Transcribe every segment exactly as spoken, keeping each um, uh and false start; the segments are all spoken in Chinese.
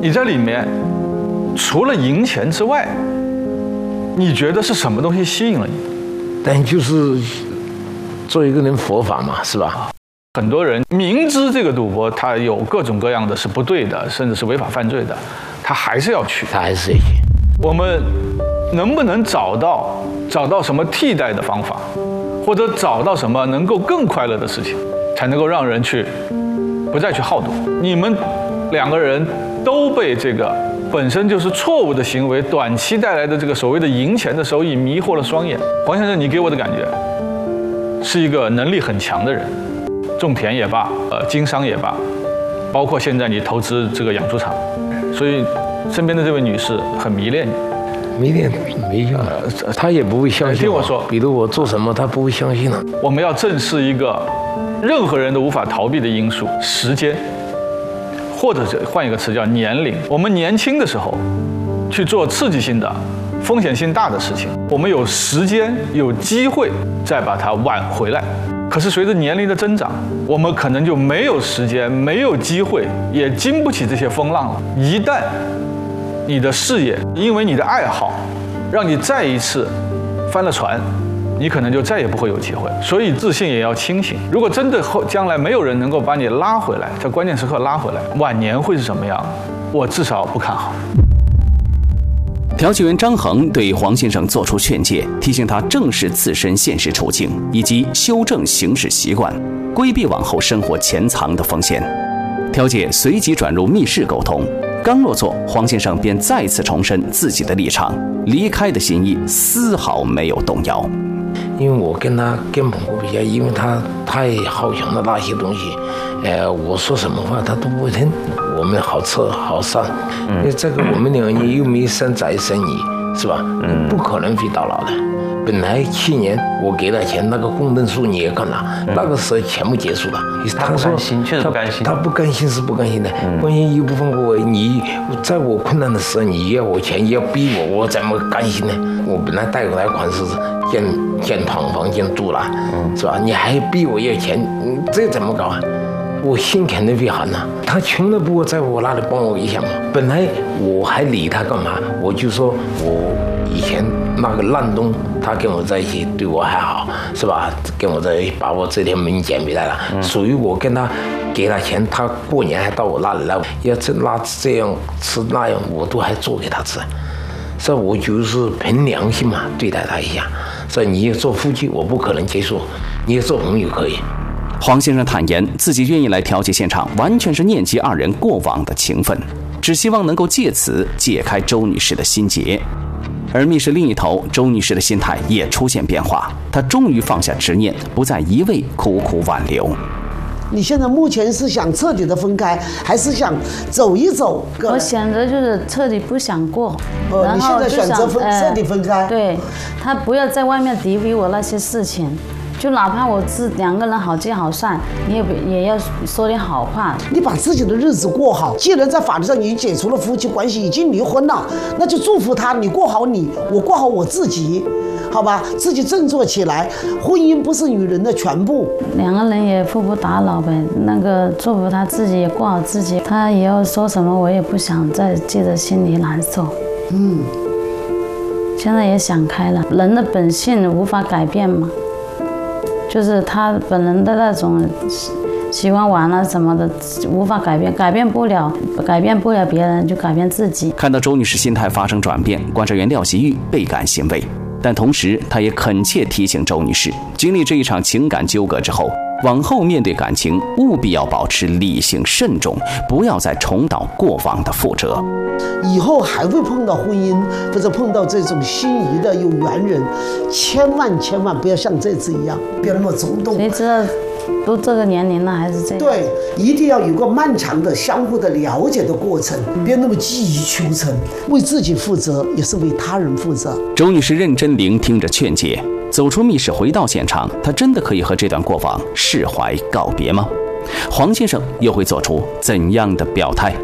你在里面除了赢钱之外，你觉得是什么东西吸引了你？ 但就是做一个人佛法嘛，是吧？ 很多人明知这个赌博它有各种各样的是不对的，甚至是违法犯罪的，他还是要去， 他还是要去。 我们能不能找到找到什么替代的方法，或者找到什么能够更快乐的事情，才能够让人去不再去好赌？你们两个人都被这个本身就是错误的行为短期带来的这个所谓的赢钱的收益迷惑了双眼。黄先生，你给我的感觉是一个能力很强的人，种田也罢，呃，经商也罢，包括现在你投资这个养猪场，所以身边的这位女士很迷恋你。 迷恋没用，呃，她也不会相信。 听我说， 比如我做什么，她不会相信的。 我们要正视一个任何人都无法逃避的因素——时间，或者是换一个词叫年龄。我们年轻的时候去做刺激性的、风险性大的事情，我们有时间、有机会再把它挽回来。可是随着年龄的增长，我们可能就没有时间、没有机会，也经不起这些风浪了。一旦你的事业因为你的爱好，让你再一次翻了船，你可能就再也不会有机会。所以自信也要清醒。如果真的后将来没有人能够把你拉回来，在关键时刻拉回来，晚年会是什么样？我至少不看好。 调解员张恒对黄先生作出劝诫，提醒他正视自身现实处境，以及修正行事习惯，规避往后生活潜藏的风险。调解随即转入密室沟通。刚落座，黄先生便再次重申自己的立场，离开的心意丝毫没有动摇。 因为我跟他根本不一样，因为他太好强的那些东西，呃，我说什么话他都不会听。我们好吃好散，嗯、因为这个我们两个又没生仔生女，是吧？嗯，不可能会到老的。本来去年我给他钱，那个公证书你也看了，嗯、那个时候全部结束了。 他不甘心，确实不甘心。 他不甘心是不甘心的， 嗯、 关键一部分我你在我困难的时候你要我钱要逼我，我怎么甘心呢？我本来贷过来款是建建厂房建住了，嗯、是吧？你还逼我要钱，这怎么搞啊？我心肯定会寒呐。他穷的不过在我那里帮我一下嘛。本来我还理他干嘛？我就说我以前那个烂东，他跟我在一起对我还好，是吧？跟我在一起把我这条门捡回来了，嗯、属于我跟他给他钱，他过年还到我那里来，要这那这样吃那样，我都还做给他吃。所以我就是凭良心嘛对待他一下。所以你要做夫妻，我不可能接受；你要做朋友可以。 黄先生坦言，自己愿意来调解现场，完全是念及二人过往的情分，只希望能够借此解开周女士的心结。而密室另一头，周女士的心态也出现变化，她终于放下执念，不再一味苦苦挽留。 你现在目前是想彻底的分开，还是想走一走？ 我选择就是彻底不想过。 哦，你现在选择分、呃、彻底分开？ 对，他不要在外面诋毁我那些事情，就哪怕我是两个人好聚好散，你也也要说点好话。 你把自己的日子过好，既然在法律上你解除了夫妻关系，已经离婚了，那就祝福他，你过好你，我过好我自己。好吧，自己振作起来。婚姻不是女人的全部， 两个人也互不打扰呗。那个祝福他自己也过好自己，他也要说什么，我也不想再记得心里难受。嗯，现在也想开了，人的本性无法改变嘛，就是他本人的那种喜欢玩啊什么的，无法改变，改变不了，改变不了别人，就改变自己。 看到周女士心态发生转变，观察员廖习玉倍感欣慰。但同时，他也恳切提醒周女士，经历这一场情感纠葛之后，往后面对感情，务必要保持理性慎重，不要再重蹈过往的覆辙。 以后还会碰到婚姻，或者碰到这种心仪的有缘人，千万千万不要像这次一样，不要那么冲动。 谁知道都这个年龄了还是这样？ 对，一定要有个漫长的相互的了解的过程，别那么急于求成，为自己负责，也是为他人负责。 周女士认真聆听着劝解，走出密室回到现场，她真的可以和这段过往释怀告别吗？黄先生又会做出怎样的表态？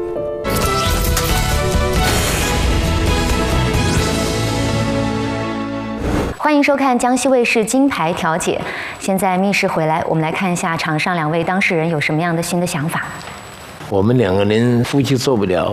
欢迎收看江西卫视金牌调解。现在密室回来，我们来看一下场上两位当事人有什么样的新的想法。 我们两个人夫妻做不了。